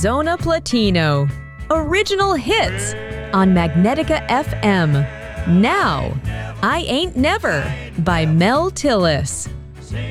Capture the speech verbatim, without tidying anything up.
Arizona Platino. Original hits on Magnetica F M. Now, I Ain't Never by Mel Tillis.